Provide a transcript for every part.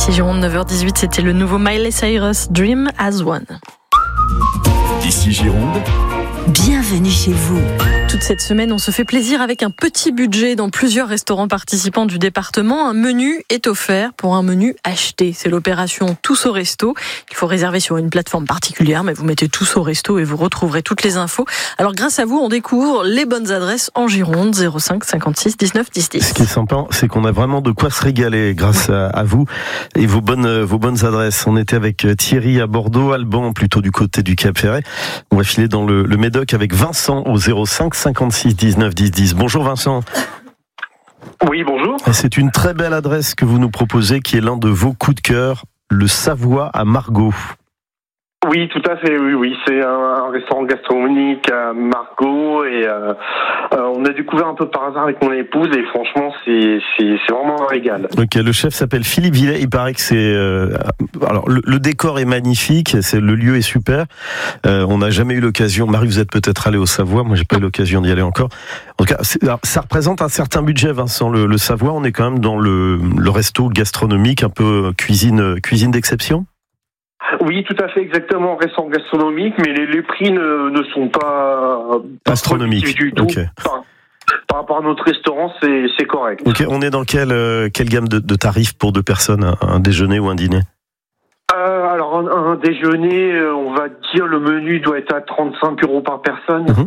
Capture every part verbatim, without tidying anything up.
Ici Gironde, neuf heures dix-huit, c'était le nouveau Miley Cyrus, Dream as One. Ici Gironde. Bienvenue chez vous. Toute cette semaine, on se fait plaisir avec un petit budget dans plusieurs restaurants participants du département. Un menu est offert pour un menu acheté. C'est l'opération Tous au Resto. Il faut réserver sur une plateforme particulière, mais vous mettez Tous au Resto et vous retrouverez toutes les infos. Alors grâce à vous, on découvre les bonnes adresses en Gironde, zéro cinq cinquante-six dix-neuf dix dix. Ce qui est sympa, c'est qu'on a vraiment de quoi se régaler grâce à, à vous et vos bonnes, vos bonnes adresses. On était avec Thierry à Bordeaux, Alban plutôt du côté du Cap Ferret. On va filer dans le, le Médoc avec Vincent au zéro cinq cinquante-six dix-neuf dix dix. Bonjour Vincent. Oui, bonjour. C'est une très belle adresse que vous nous proposez qui est l'un de vos coups de cœur, le Savoie à Margaux. Oui, tout à fait, oui, oui. C'est un, un restaurant gastronomique à Margaux et euh, euh, on a découvert un peu par hasard avec mon épouse et franchement, c'est, c'est, c'est vraiment un régal. Ok, le chef s'appelle Philippe Villet. Il paraît que c'est... Euh, alors, le, le décor est magnifique, c'est, le lieu est super. Euh, on n'a jamais eu l'occasion... Marie, vous êtes peut-être allé au Savoie, moi j'ai pas eu l'occasion d'y aller encore. En tout cas, c'est, alors, ça représente un certain budget, Vincent. Le, le Savoie, on est quand même dans le, le resto gastronomique, un peu cuisine, cuisine d'exception. Oui, tout à fait, exactement, restaurant gastronomique, mais les, les prix ne, ne sont pas, pas astronomiques du tout. Okay. Par, par rapport à notre restaurant, c'est, c'est correct. Ok, on est dans quelle, euh, quelle gamme de, de tarifs pour deux personnes, un, un déjeuner ou un dîner? euh, Alors, un, un déjeuner, on va dire, le menu doit être à trente-cinq euros par personne. Mmh.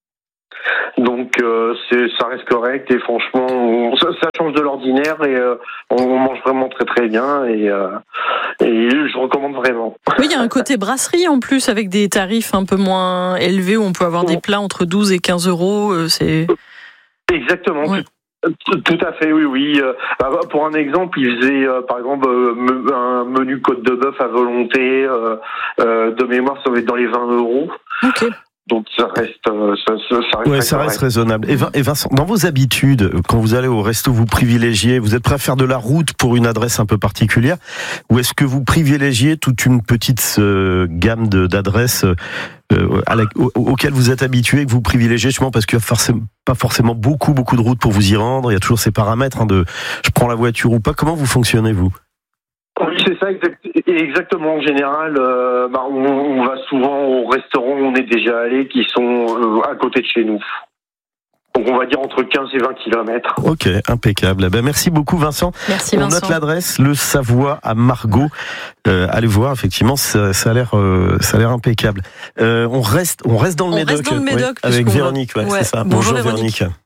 Donc euh, c'est, ça reste correct et franchement on, ça, ça change de l'ordinaire et euh, on, on mange vraiment très très bien et, euh, et je recommande vraiment. Oui, il y a un côté brasserie en plus avec des tarifs un peu moins élevés où on peut avoir des plats entre douze et quinze euros. C'est... Exactement. Ouais. Tout, tout à fait, oui, oui. Euh, pour un exemple, il faisait euh, par exemple euh, un menu côte de bœuf à volonté euh, euh, de mémoire, ça va être dans les vingt euros. Ok. Donc ça reste, ça, ça, ça reste, ouais, ça reste raisonnable. Et Vincent, dans vos habitudes, quand vous allez au resto, vous privilégiez, vous êtes prêt à faire de la route pour une adresse un peu particulière, ou est-ce que vous privilégiez toute une petite euh, gamme de, d'adresses euh, à la, au, auxquelles vous êtes habitué, que vous privilégiez justement parce qu'il n'y a forcément, pas forcément beaucoup, beaucoup de routes pour vous y rendre. Il y a toujours ces paramètres hein, de je prends la voiture ou pas. Comment vous fonctionnez vous? Oui, c'est ça, exact, exactement. En général, euh, bah, on, on va souvent au restaurant où on est déjà allé, qui sont euh, à côté de chez nous. Donc on va dire entre quinze et vingt kilomètres. Ok, impeccable. Ben, merci beaucoup Vincent. Merci on Vincent. On note l'adresse, le Savoie à Margaux. Euh, allez voir, effectivement, ça, ça a l'air, euh, ça a l'air impeccable. Euh, on reste, on reste dans le on Médoc, reste dans le Médoc ouais, avec Véronique, ouais, ouais. c'est ça. Bonjour, Bonjour Véronique. Véronique.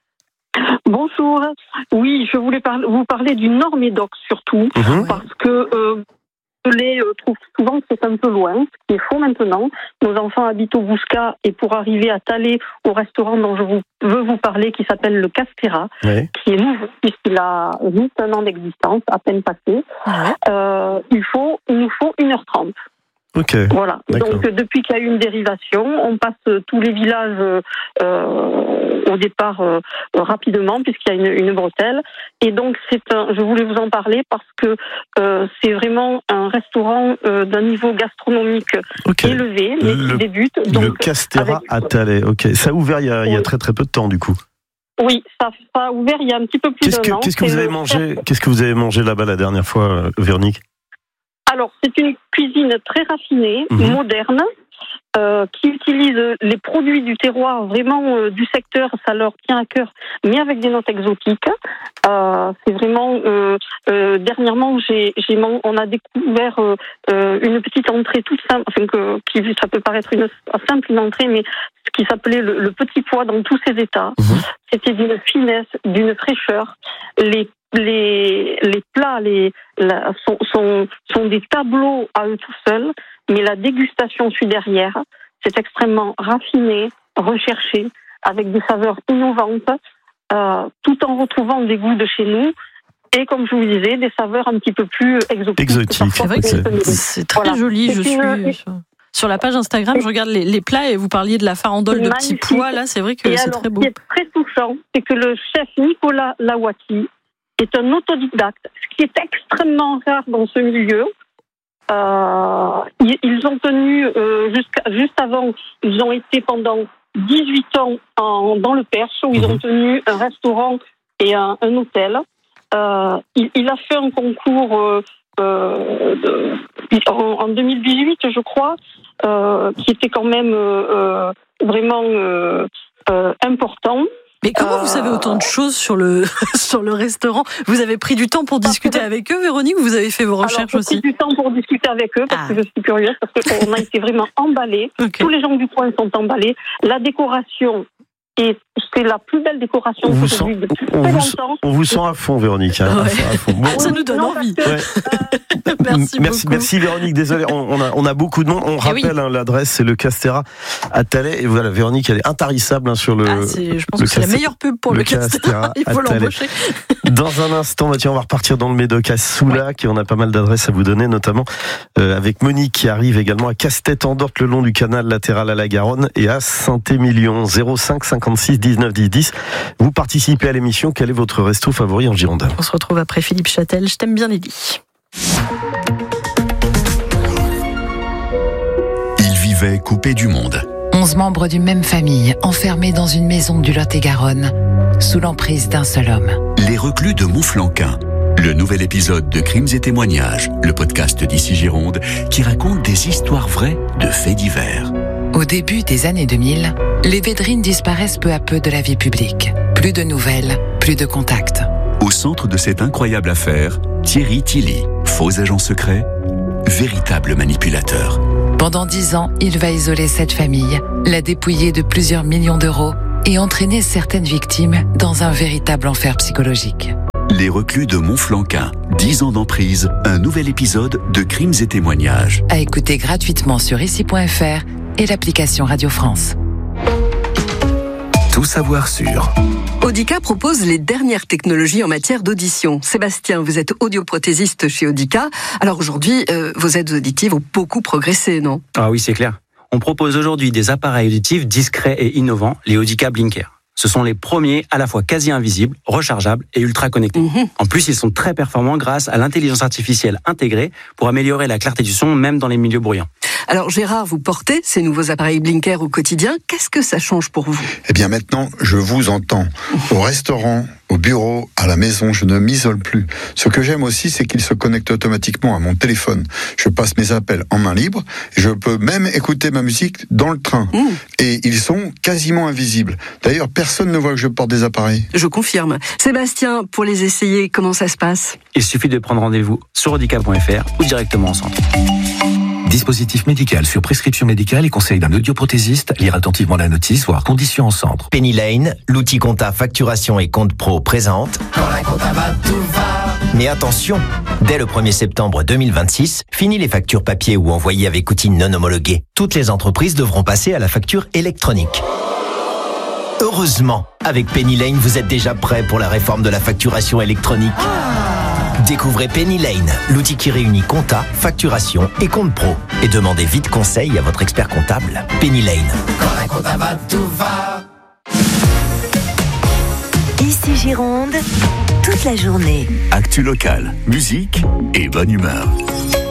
Bonjour. Oui, je voulais par- vous parler du Nord Médoc surtout, Mmh. parce que euh, je les euh, trouve souvent que c'est un peu loin, ce qui est faux maintenant. Nos enfants habitent au Bouscat et pour arriver à Thalès, au restaurant dont je vous, veux vous parler, qui s'appelle le Castera, Ouais. qui est nouveau puisqu'il a juste un an d'existence, à peine passé, Ouais. euh, il faut, il nous faut une heure trente. Ok. Voilà. D'accord. Donc depuis qu'il y a eu une dérivation, on passe tous les villages euh, au départ euh, rapidement puisqu'il y a une, une bretelle. Et donc c'est un. Je voulais vous en parler parce que euh, c'est vraiment un restaurant euh, d'un niveau gastronomique Okay. élevé, mais Le- qui débute. Donc le Castera avec... à Thalès. Ok. Ça a ouvert il y a, Oui. il y a très très peu de temps du coup. Oui, ça, ça a ouvert il y a un petit peu plus Qu'est-ce que, d'un an. qu'est-ce que C'est vous avez le mangé chef- Qu'est-ce que vous avez mangé là-bas la dernière fois, euh, Véronique? Alors, c'est une cuisine très raffinée, Mhm. moderne, euh, qui utilise les produits du terroir, vraiment euh, du secteur, ça leur tient à cœur, mais avec des notes exotiques. Euh, c'est vraiment... Euh, euh, dernièrement, j'ai, j'ai, on a découvert euh, euh, une petite entrée toute simple, enfin, que, qui, ça peut paraître une simple une entrée, mais ce qui s'appelait le, le petit pois dans tous ses états. Mhm. C'était d'une finesse, d'une fraîcheur. Les Les, les plats les, la, sont, sont, sont des tableaux à eux tout seuls, mais la dégustation suit derrière. C'est extrêmement raffiné, recherché, avec des saveurs innovantes, euh, tout en retrouvant des goûts de chez nous. Et comme je vous disais, des saveurs un petit peu plus exotiques. Exotiques, C'est vrai que c'est, Ok. c'est très Voilà. joli. C'est Je une- suis sur, sur la page Instagram, je regarde les, les plats et vous parliez de la farandole C'est de petits magnifique. pois. Là, c'est vrai que Et c'est alors, très beau. ce qui est très touchant, c'est que le chef Nicolas Lawati est un autodidacte, ce qui est extrêmement rare dans ce milieu. Euh, ils, ils ont tenu, euh, jusqu'à, juste avant, ils ont été pendant dix-huit ans en, dans le Perche, où ils ont tenu un restaurant et un, un hôtel. Euh, il, il a fait un concours euh, euh, de, en, en deux mille dix-huit, je crois, euh, qui était quand même euh, vraiment euh, euh, important. Mais comment vous savez autant de choses sur le sur le restaurant ? Vous avez pris du temps pour discuter avec eux, Véronique, ou vous avez fait vos recherches Alors, aussi ? J'ai pris du temps pour discuter avec eux parce ah. que je suis curieuse, parce qu'on a été vraiment emballés. Okay. Tous les gens du coin sont emballés. La décoration, et c'est la plus belle décoration on que j'ai vue depuis très longtemps. On vous sent à fond, Véronique. Hein, ouais. à fond. Bon. Ça nous donne non, envie. Que, ouais. euh, merci, merci, merci Véronique. Désolé, on, on, a, on a beaucoup de monde. On eh rappelle oui. hein, l'adresse, c'est le Castéra à Thalais. Et voilà, Véronique, elle est intarissable hein, sur le. Ah, je pense le que c'est la meilleure pub pour le, le Castéra. Il faut l'embaucher. Dans un instant, bah, tiens, on va repartir dans le Médoc à Soulac ouais. et on a pas mal d'adresses à vous donner, notamment euh, avec Monique qui arrive également à Castet-en-Dorte, le long du canal latéral à la Garonne, et à Saint-Émilion. zéro cinq cinquante-six dix-neuf dix dix. Vous participez à l'émission. Quel est votre resto favori en Gironde ? On se retrouve après Philippe Châtel. Je t'aime bien, Lily. Il vivait coupé du monde. Onze membres d'une même famille, enfermés dans une maison du Lot-et-Garonne, sous l'emprise d'un seul homme. Les reclus de Montflanquin. Le nouvel épisode de Crimes et témoignages, le podcast d'Ici Gironde, qui raconte des histoires vraies de faits divers. Au début des années deux mille, les Védrines disparaissent peu à peu de la vie publique. Plus de nouvelles, plus de contacts. Au centre de cette incroyable affaire, Thierry Tilly, faux agent secret, véritable manipulateur. Pendant dix ans, il va isoler cette famille, la dépouiller de plusieurs millions d'euros et entraîner certaines victimes dans un véritable enfer psychologique. Les reclus de Montflanquin, dix ans d'emprise, un nouvel épisode de Crimes et témoignages. À écouter gratuitement sur ici point f r et l'application Radio France. Tout savoir sur... Audica propose les dernières technologies en matière d'audition. Sébastien, vous êtes audioprothésiste chez Audica. Alors aujourd'hui, euh, vos aides auditives ont beaucoup progressé, non ? Ah oui, c'est clair. On propose aujourd'hui des appareils auditifs discrets et innovants, les Audica Blinker. Ce sont les premiers à la fois quasi invisibles, rechargeables et ultra connectés. Mmh. En plus, ils sont très performants grâce à l'intelligence artificielle intégrée pour améliorer la clarté du son même dans les milieux bruyants. Alors Gérard, vous portez ces nouveaux appareils Blinker au quotidien. Qu'est-ce que ça change pour vous ? Eh bien maintenant, je vous entends. Au restaurant, au bureau, à la maison, je ne m'isole plus. Ce que j'aime aussi, c'est qu'ils se connectent automatiquement à mon téléphone. Je passe mes appels en main libre. Et je peux même écouter ma musique dans le train. Mmh. Et ils sont quasiment invisibles. D'ailleurs, personne ne voit que je porte des appareils. Je confirme. Sébastien, pour les essayer, comment ça se passe ? Il suffit de prendre rendez-vous sur audica point f r ou directement en centre. Dispositif médical sur prescription médicale et conseil d'un audioprothésiste. Lire attentivement la notice, voire conditions en centre. Penny Lane, l'outil compta facturation et compte pro présente. Quand la compta va, tout va. Mais attention, dès le premier septembre deux mille vingt-six, fini les factures papier ou envoyées avec outils non homologués. Toutes les entreprises devront passer à la facture électronique. Heureusement, avec Penny Lane, vous êtes déjà prêt pour la réforme de la facturation électronique. Découvrez Penny Lane, l'outil qui réunit compta, facturation et compte pro. Et demandez vite conseil à votre expert comptable. Penny Lane. Quand la compta va, tout va. Ici Gironde, toute la journée. Actu locale, musique et bonne humeur.